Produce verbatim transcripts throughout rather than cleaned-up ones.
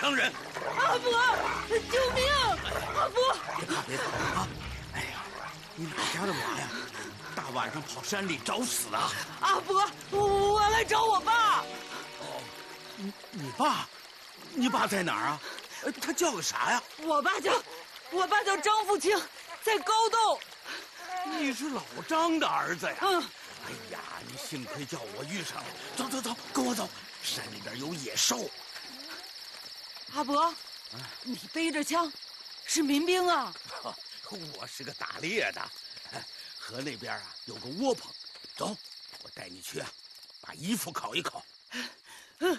伤人。 阿伯，救命！阿伯， 别怕别怕啊！哎呀，你哪家的娃呀？大晚上跑山里找死啊！ 阿伯，我来找我爸。 哦，你你爸，你爸在哪儿啊？呃，他叫个啥呀？ 我爸叫，我爸叫张富清，在高洞。 你是老张的儿子呀？ 嗯。 哎呀，你幸亏叫我遇上了。走走走，跟我走，山里边有野兽。 阿伯，你背着枪，是民兵啊？ 我是个打猎的，河那边啊有个窝棚，走，我带你去啊，把衣服烤一烤。嗯。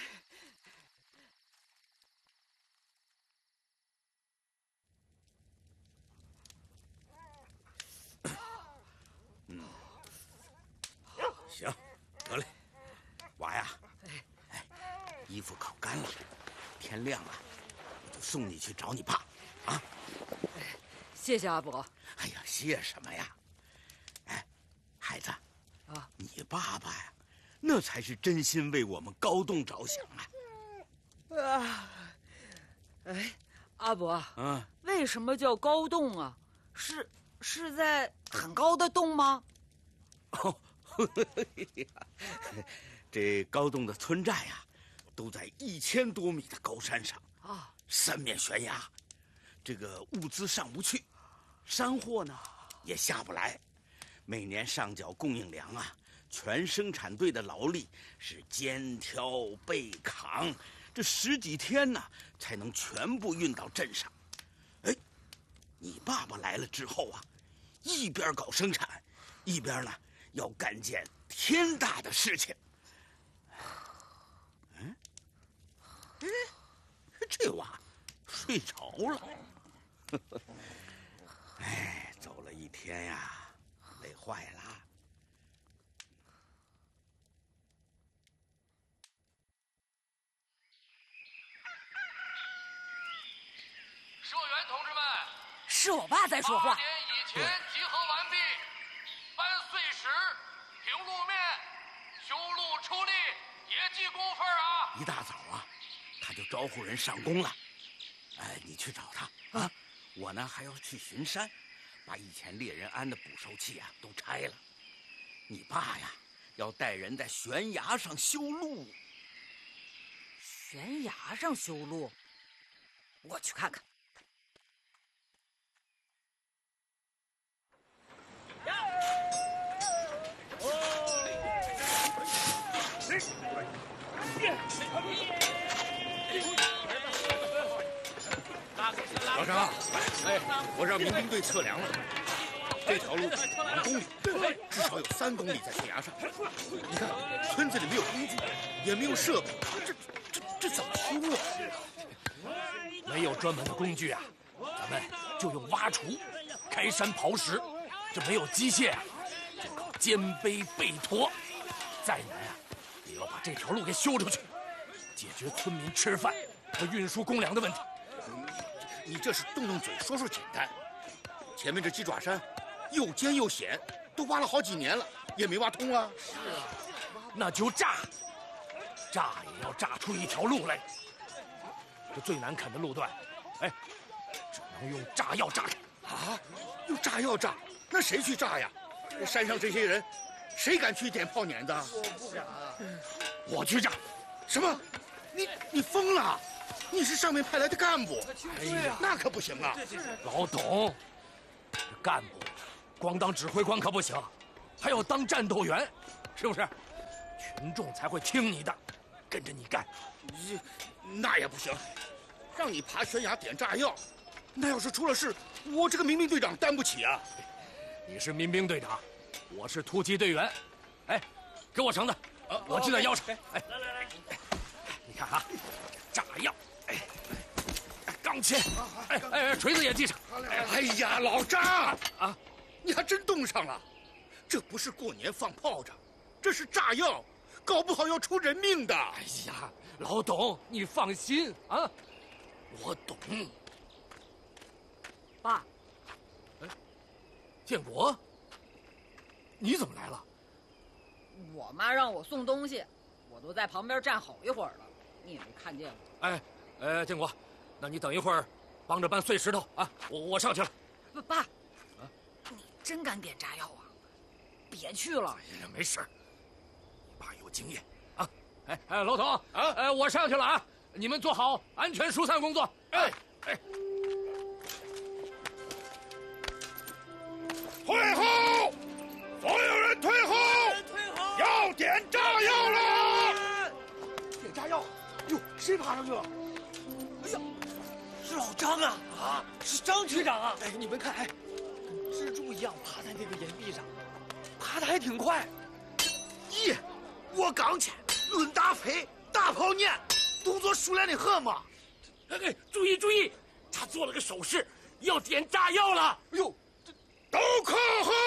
嗯，行，得嘞，娃呀，哎，衣服烤干了，天亮了，我就送你去找你爸，啊。 谢谢阿伯。 哎呀，谢什么呀？哎，孩子，啊，你爸爸呀，那才是真心为我们高洞着想啊！ 啊，哎，阿伯， 嗯， 为什么叫高洞啊？是是在很高的洞吗？ 哦，这高洞的村寨呀，都在一千多米的高山上啊，三面悬崖，这个物资上不去。山货呢也下不来，每年上缴供应粮啊，全生产队的劳力是肩挑背扛，这十几天呢才能全部运到镇上。哎，你爸爸来了之后啊，一边搞生产，一边呢要干件天大的事情。嗯，哎，这娃睡着了。哎，走了一天呀，累坏了。 社员同志们， 是我爸在说话。 八点以前集合完毕，搬碎石、平路面、修路出力，别记工分啊！ 一大早啊，他就招呼人上工了。哎，你去找他啊。我呢还要去巡山，把以前猎人安的捕兽器啊都拆了。你爸呀，要带人在悬崖上修路。 悬崖上修路？我去看看。 老张，哎，我让民兵队测量了，这条路两公里，至少有三公里在悬崖上。你看，村子里没有工具，也没有设备，这这这怎么修啊？ 没有专门的工具啊，咱们就用挖锄、开山刨石。这没有机械啊，就靠肩背背驮。再难啊，也要把这条路给修出去，解决村民吃饭和运输公粮的问题。 你这是动动嘴说说简单，前面这鸡爪山又尖又险，都挖了好几年了，也没挖通啊。 是啊，那就炸，炸也要炸出一条路来。这最难啃的路段，哎，只能用炸药炸开。 啊，用炸药炸？那谁去炸呀？山上这些人，谁敢去点炮碾子？ 我不敢，我去炸。 什么？你你疯了？你是上面派来的干部， 哎呀， 那可不行啊！ 老董，干部光当指挥官可不行，还要当战斗员，是不是？群众才会听你的，跟着你干。 你那也不行，让你爬悬崖点炸药，那要是出了事，我这个民兵队长担不起啊！ 你是民兵队长，我是突击队员。哎，给我绳子，啊、我系在腰上。哎，来来来，你看啊，炸药。哎，钢钎，哎哎，锤子也系上。 哎呀，老张啊，你还真冻上了！这不是过年放炮仗，这是炸药，搞不好要出人命的。 哎呀，老董，你放心啊，我懂。 爸， 哎，建国，你怎么来了？ 我妈让我送东西，我都在旁边站好一会儿了，你也没看见我。 哎。 呃，建国，那你等一会儿，帮着搬碎石头啊！我我上去了。 爸，啊，你真敢点炸药啊？别去了。 哎呀，没事，你爸有经验啊。哎哎，老总啊， 呃，我上去了啊，你们做好安全疏散工作。哎哎， 退后！所有人退后！ 退后！ 要点炸药了！ 点炸药！哟，谁爬上去了？哎呀，是老张啊！啊，是张局长啊！哎，你们看，哎，蜘蛛一样爬在那个岩壁上，爬得还挺快。咦，我刚去，论大飞，大跑撵，动作熟练的很嘛。 哎哎，注意注意，他做了个手势，要点炸药了。 哎呦， 都靠后！